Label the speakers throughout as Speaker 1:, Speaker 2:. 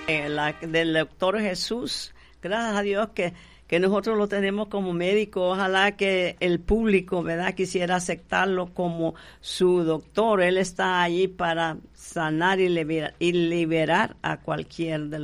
Speaker 1: Del doctor Jesús. Gracias a Dios que nosotros lo tenemos como médico. Ojalá que el público, ¿verdad?, quisiera aceptarlo como su doctor. Él está allí para sanar y liberar a cualquier de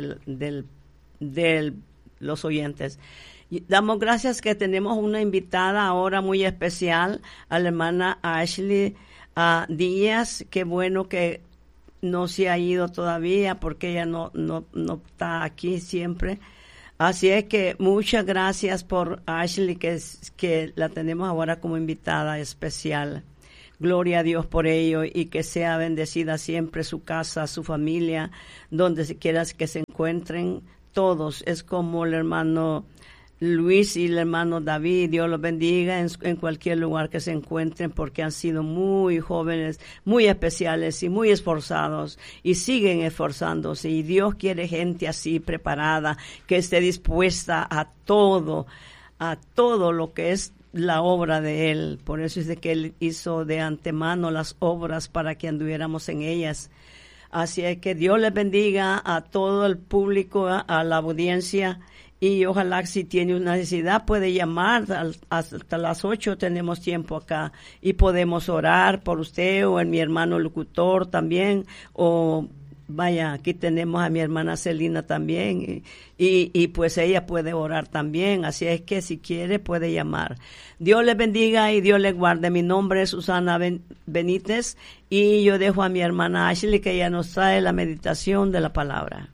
Speaker 1: los oyentes. Y damos gracias que tenemos una invitada ahora muy especial, a la hermana Ashley Díaz. Qué bueno que no se ha ido todavía, porque ella no está aquí siempre. Así es que muchas gracias por Ashley, que la tenemos ahora como invitada especial. Gloria a Dios por ello, y que sea bendecida siempre su casa, su familia, donde quiera que se encuentren todos. Es como el hermano Luis y el hermano David. Dios los bendiga en cualquier lugar que se encuentren, porque han sido muy jóvenes, muy especiales y muy esforzados, y siguen esforzándose, y Dios quiere gente así preparada, que esté dispuesta a todo lo que es la obra de Él. Por eso es de que Él hizo de antemano las obras para que anduviéramos en ellas. Así es que Dios les bendiga a todo el público, a la audiencia. Y ojalá, si tiene una necesidad, puede llamar hasta las 8, tenemos tiempo acá, y podemos orar por usted o en mi hermano locutor también, o vaya, aquí tenemos a mi hermana Celina también, y pues ella puede orar también. Así es que si quiere puede llamar. Dios les bendiga y Dios les guarde. Mi nombre es Susana Benítez, y yo dejo a mi hermana Ashley, que ella nos trae la meditación de la palabra.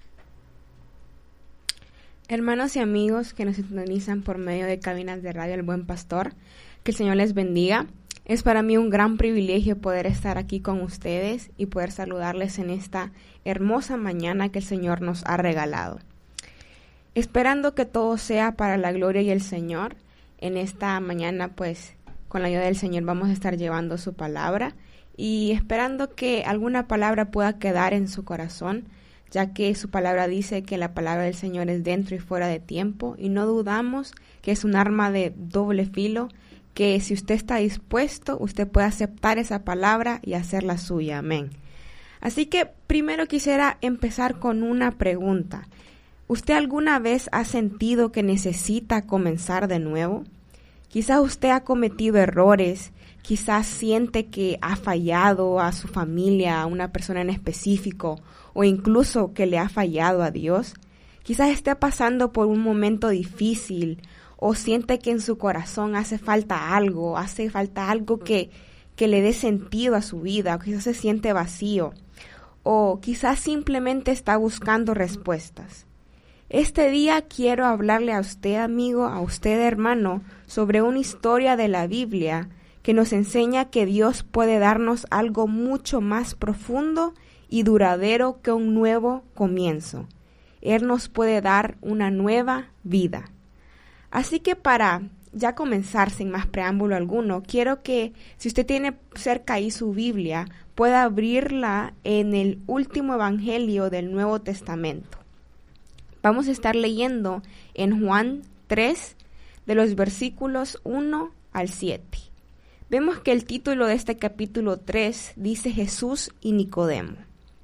Speaker 2: Hermanos y amigos que nos sintonizan por medio de cabinas de radio El Buen Pastor, que el Señor les bendiga. Es para mí un gran privilegio poder estar aquí con ustedes y poder saludarles en esta hermosa mañana que el Señor nos ha regalado. Esperando que todo sea para la gloria y el Señor, en esta mañana, pues, con la ayuda del Señor vamos a estar llevando su palabra, y esperando que alguna palabra pueda quedar en su corazón, ya que su palabra dice que la palabra del Señor es dentro y fuera de tiempo, y no dudamos que es un arma de doble filo, que si usted está dispuesto, usted puede aceptar esa palabra y hacerla suya. Amén. Así que primero quisiera empezar con una pregunta. ¿Usted alguna vez ha sentido que necesita comenzar de nuevo? Quizás usted ha cometido errores, quizás siente que ha fallado a su familia, a una persona en específico, o incluso que le ha fallado a Dios. Quizás esté pasando por un momento difícil, o siente que en su corazón hace falta algo que le dé sentido a su vida, o quizás se siente vacío, o quizás simplemente está buscando respuestas. Este día quiero hablarle a usted, amigo, a usted, hermano, sobre una historia de la Biblia que nos enseña que Dios puede darnos algo mucho más profundo y duradero que un nuevo comienzo. Él nos puede dar una nueva vida. Así que para ya comenzar sin más preámbulo alguno, quiero que, si usted tiene cerca ahí su Biblia, pueda abrirla en el último evangelio del Nuevo Testamento. Vamos a estar leyendo en Juan 3, de los versículos 1 al 7. Vemos que el título de este capítulo 3 dice Jesús y Nicodemo.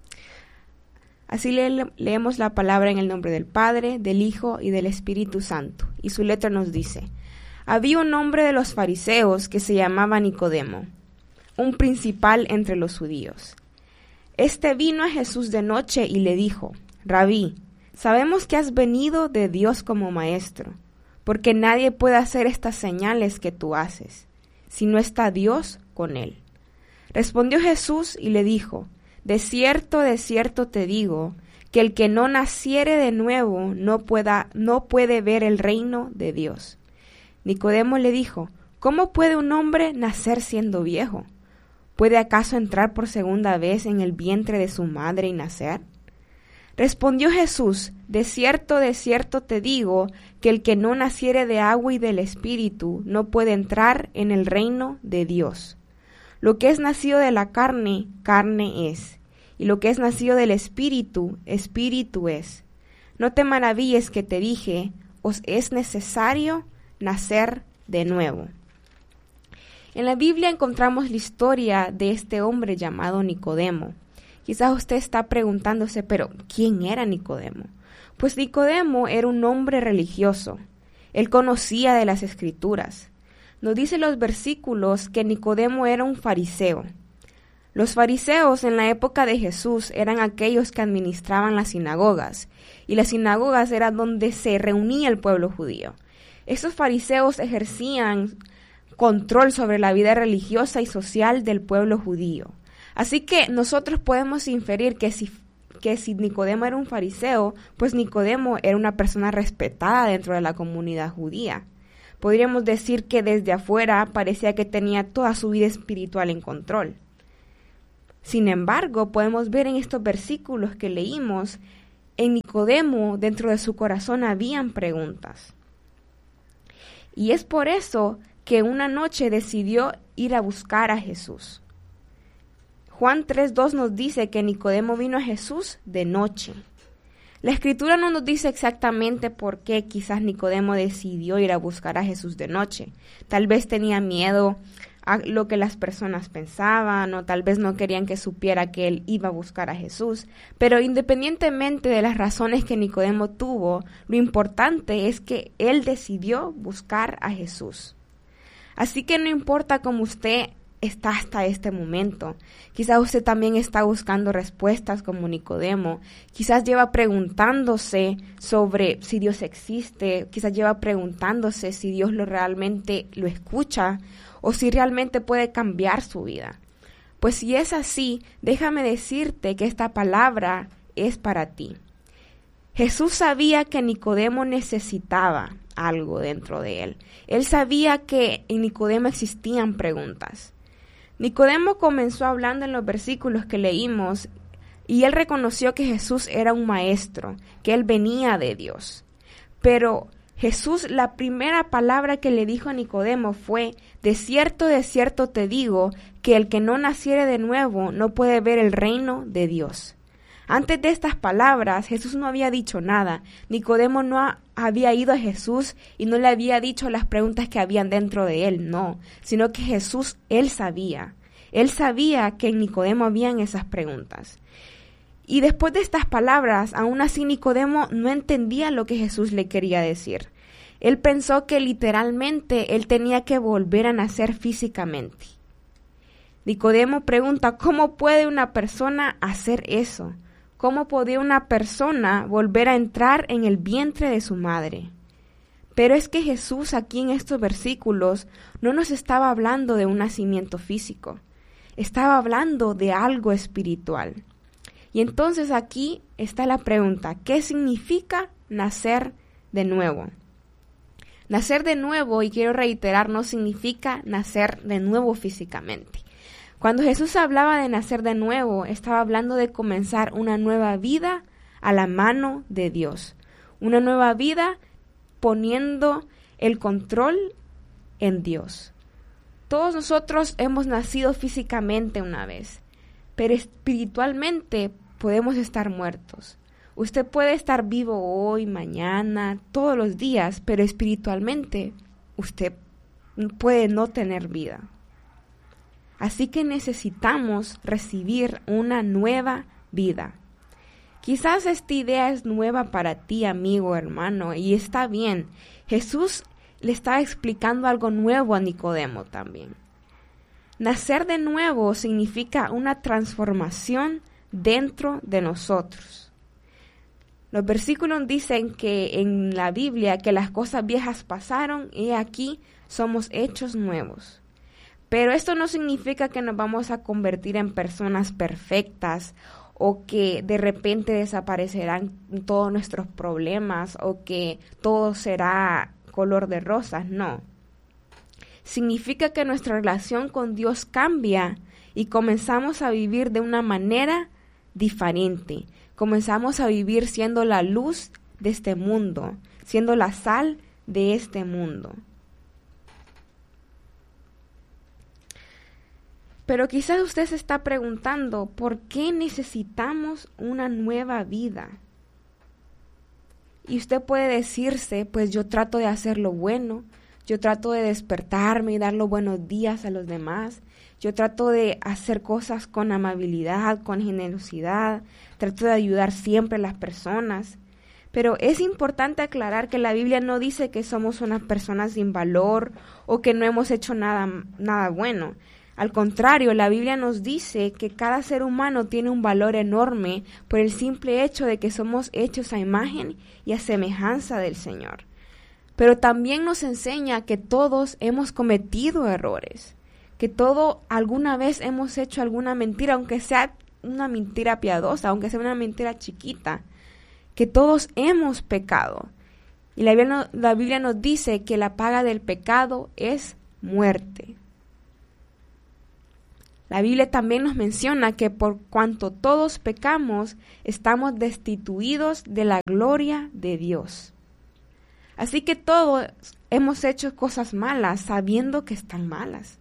Speaker 2: Así leemos la palabra en el nombre del Padre, del Hijo y del Espíritu Santo. Y su letra nos dice: había un hombre de los fariseos que se llamaba Nicodemo, un principal entre los judíos. Este vino a Jesús de noche y le dijo: Rabí, sabemos que has venido de Dios como maestro, porque nadie puede hacer estas señales que tú haces, si no está Dios con él. Respondió Jesús y le dijo: de cierto te digo, que el que no naciere de nuevo no puede ver el reino de Dios. Nicodemo le dijo: ¿cómo puede un hombre nacer siendo viejo? ¿Puede acaso entrar por segunda vez en el vientre de su madre y nacer? Respondió Jesús: de cierto te digo, que el que no naciere de agua y del Espíritu no puede entrar en el reino de Dios. Lo que es nacido de la carne, carne es, y lo que es nacido del Espíritu, Espíritu es. No te maravilles que te dije, os es necesario nacer de nuevo. En la Biblia encontramos la historia de este hombre llamado Nicodemo, Quizás usted está preguntándose, pero ¿quién era Nicodemo? Pues Nicodemo era un hombre religioso. Él conocía de las Escrituras. Nos dice los versículos que Nicodemo era un fariseo. Los fariseos en la época de Jesús eran aquellos que administraban las sinagogas, y las sinagogas eran donde se reunía el pueblo judío. Estos fariseos ejercían control sobre la vida religiosa y social del pueblo judío. Así que nosotros podemos inferir que si Nicodemo era un fariseo, pues Nicodemo era una persona respetada dentro de la comunidad judía. Podríamos decir que desde afuera parecía que tenía toda su vida espiritual en control. Sin embargo, podemos ver en estos versículos que leímos, en Nicodemo, dentro de su corazón, habían preguntas. Y es por eso que una noche decidió ir a buscar a Jesús. Juan 3:2 nos dice que Nicodemo vino a Jesús de noche. La Escritura no nos dice exactamente por qué quizás Nicodemo decidió ir a buscar a Jesús de noche. Tal vez tenía miedo a lo que las personas pensaban, o tal vez no querían que supiera que él iba a buscar a Jesús. Pero independientemente de las razones que Nicodemo tuvo, lo importante es que él decidió buscar a Jesús. Así que no importa cómo usted está hasta este momento. Quizás usted también está buscando respuestas como Nicodemo. Quizás lleva preguntándose sobre si Dios existe. Quizás lleva preguntándose si Dios realmente lo escucha o si realmente puede cambiar su vida. Pues si es así, déjame decirte que esta palabra es para ti. Jesús sabía que Nicodemo necesitaba algo dentro de él. Él sabía que en Nicodemo existían preguntas. Nicodemo comenzó hablando en los versículos que leímos y él reconoció que Jesús era un maestro, que él venía de Dios. Pero Jesús, la primera palabra que le dijo a Nicodemo fue: de cierto te digo, que el que no naciere de nuevo no puede ver el reino de Dios. Antes de estas palabras, Jesús no había dicho nada. Nicodemo no había ido a Jesús y no le había dicho las preguntas que habían dentro de él, no, sino que Jesús, él sabía. Él sabía que en Nicodemo habían esas preguntas. Y después de estas palabras, aún así Nicodemo no entendía lo que Jesús le quería decir. Él pensó que literalmente él tenía que volver a nacer físicamente. Nicodemo pregunta: ¿cómo puede una persona hacer eso? ¿Cómo podía una persona volver a entrar en el vientre de su madre? Pero es que Jesús aquí en estos versículos no nos estaba hablando de un nacimiento físico, estaba hablando de algo espiritual. Y entonces aquí está la pregunta: ¿qué significa nacer de nuevo? Nacer de nuevo, y quiero reiterar, no significa nacer de nuevo físicamente. Cuando Jesús hablaba de nacer de nuevo, estaba hablando de comenzar una nueva vida a la mano de Dios. Una nueva vida poniendo el control en Dios. Todos nosotros hemos nacido físicamente una vez, pero espiritualmente podemos estar muertos. Usted puede estar vivo hoy, mañana, todos los días, pero espiritualmente usted puede no tener vida. Así que necesitamos recibir una nueva vida. Quizás esta idea es nueva para ti, amigo, hermano, y está bien. Jesús le está explicando algo nuevo a Nicodemo también. Nacer de nuevo significa una transformación dentro de nosotros. Los versículos dicen que en la Biblia que las cosas viejas pasaron y aquí somos hechos nuevos. Pero esto no significa que nos vamos a convertir en personas perfectas o que de repente desaparecerán todos nuestros problemas o que todo será color de rosas, no. Significa que nuestra relación con Dios cambia y comenzamos a vivir de una manera diferente. Comenzamos a vivir siendo la luz de este mundo, siendo la sal de este mundo. Pero quizás usted se está preguntando, ¿por qué necesitamos una nueva vida? Y usted puede decirse, pues yo trato de hacer lo bueno, Yo trato de despertarme y dar los buenos días a los demás. Yo trato de hacer cosas con amabilidad, con generosidad. Trato de ayudar siempre a las personas. Pero es importante aclarar que la Biblia no dice que somos unas personas sin valor o que no hemos hecho nada bueno. Al contrario, la Biblia nos dice que cada ser humano tiene un valor enorme por el simple hecho de que somos hechos a imagen y a semejanza del Señor. Pero también nos enseña que todos hemos cometido errores, que todos alguna vez hemos hecho alguna mentira, aunque sea una mentira piadosa, aunque sea una mentira chiquita, que todos hemos pecado. Y la Biblia nos dice que la paga del pecado es muerte. La Biblia también nos menciona que por cuanto todos pecamos, estamos destituidos de la gloria de Dios. Así que todos hemos hecho cosas malas sabiendo que están malas.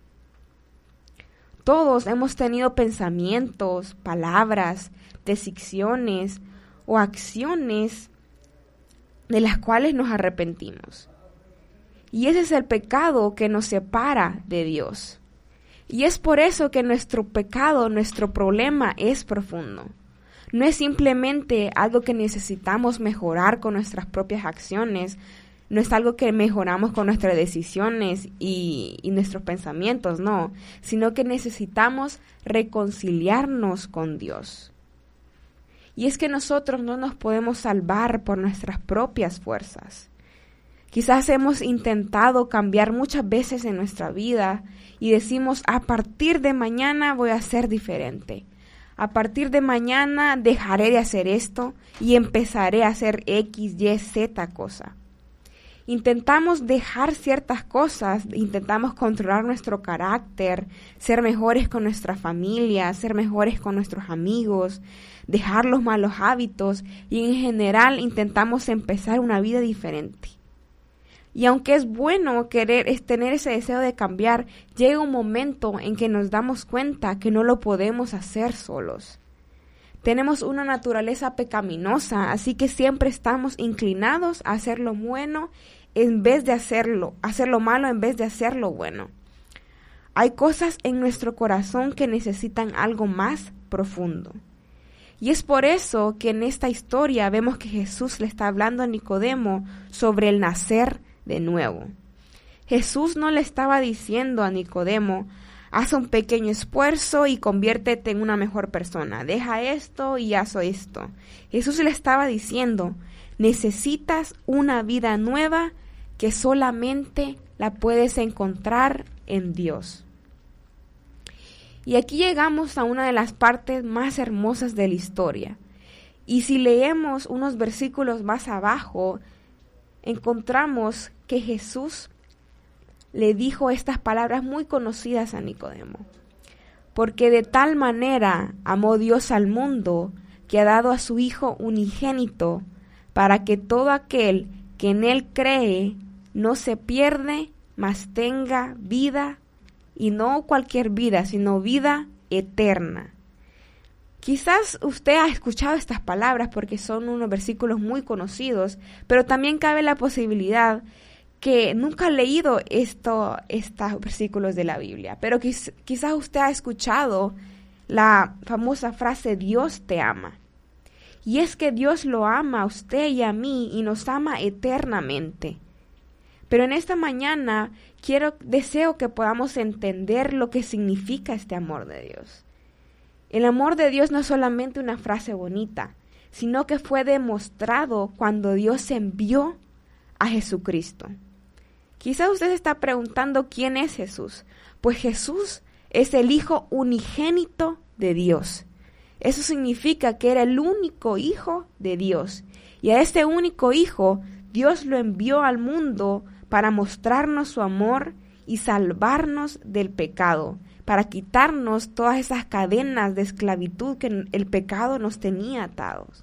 Speaker 2: Todos hemos tenido pensamientos, palabras, decisiones o acciones de las cuales nos arrepentimos. Y ese es el pecado que nos separa de Dios. Y es por eso que nuestro pecado, nuestro problema es profundo. No es simplemente algo que necesitamos mejorar con nuestras propias acciones, no es algo que mejoramos con nuestras decisiones y nuestros pensamientos, no, sino que necesitamos reconciliarnos con Dios. Y es que nosotros no nos podemos salvar por nuestras propias fuerzas. Quizás hemos intentado cambiar muchas veces en nuestra vida y decimos, a partir de mañana voy a ser diferente. A partir de mañana dejaré de hacer esto y empezaré a hacer X, Y, Z cosa. Intentamos dejar ciertas cosas, intentamos controlar nuestro carácter, ser mejores con nuestra familia, ser mejores con nuestros amigos, dejar los malos hábitos y en general intentamos empezar una vida diferente. Y aunque es bueno tener ese deseo de cambiar, llega un momento en que nos damos cuenta que no lo podemos hacer solos. Tenemos una naturaleza pecaminosa, así que siempre estamos inclinados a hacer lo bueno en vez de hacer lo malo en vez de hacer lo bueno. Hay cosas en nuestro corazón que necesitan algo más profundo. Y es por eso que en esta historia vemos que Jesús le está hablando a Nicodemo sobre el nacer de nuevo. Jesús no le estaba diciendo a Nicodemo, haz un pequeño esfuerzo y conviértete en una mejor persona. Deja esto y haz esto. Jesús le estaba diciendo, necesitas una vida nueva que solamente la puedes encontrar en Dios. Y aquí llegamos a una de las partes más hermosas de la historia. Y si leemos unos versículos más abajo, encontramos que Jesús le dijo estas palabras muy conocidas a Nicodemo. Porque de tal manera amó Dios al mundo, que ha dado a su Hijo unigénito, para que todo aquel que en Él cree no se pierde, mas tenga vida, y no cualquier vida, sino vida eterna. Quizás usted ha escuchado estas palabras porque son unos versículos muy conocidos, pero también cabe la posibilidad que nunca ha leído estos versículos de la Biblia, pero quizás usted ha escuchado la famosa frase Dios te ama. Y es que Dios lo ama a usted y a mí y nos ama eternamente. Pero en esta mañana deseo que podamos entender lo que significa este amor de Dios. El amor de Dios no es solamente una frase bonita, sino que fue demostrado cuando Dios envió a Jesucristo. Quizás usted se está preguntando quién es Jesús. Pues Jesús es el Hijo unigénito de Dios. Eso significa que era el único Hijo de Dios. Y a este único Hijo, Dios lo envió al mundo para mostrarnos su amor y salvarnos del pecado, para quitarnos todas esas cadenas de esclavitud que el pecado nos tenía atados.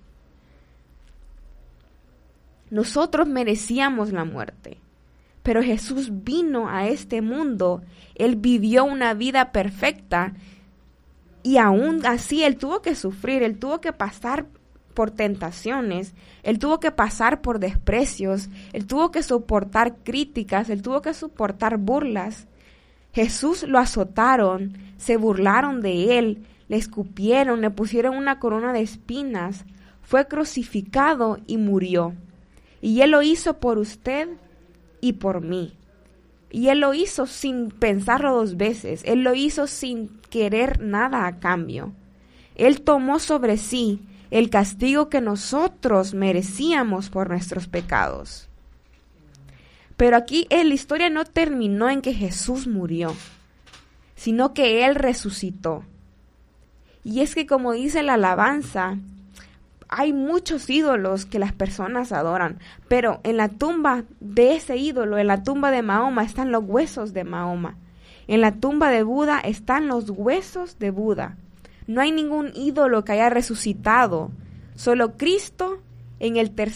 Speaker 2: Nosotros merecíamos la muerte, pero Jesús vino a este mundo, Él vivió una vida perfecta y aún así Él tuvo que sufrir, Él tuvo que pasar por tentaciones, Él tuvo que pasar por desprecios, Él tuvo que soportar críticas, Él tuvo que soportar burlas. Jesús lo azotaron, se burlaron de Él, le escupieron, le pusieron una corona de espinas, fue crucificado y murió. Y Él lo hizo por usted y por mí. Y Él lo hizo sin pensarlo dos veces, Él lo hizo sin querer nada a cambio. Él tomó sobre sí el castigo que nosotros merecíamos por nuestros pecados. Pero aquí la historia no terminó en que Jesús murió, sino que Él resucitó. Y es que, como dice la alabanza, hay muchos ídolos que las personas adoran, pero en la tumba de ese ídolo, en la tumba de Mahoma, están los huesos de Mahoma. En la tumba de Buda están los huesos de Buda. No hay ningún ídolo que haya resucitado, solo Cristo en el tercer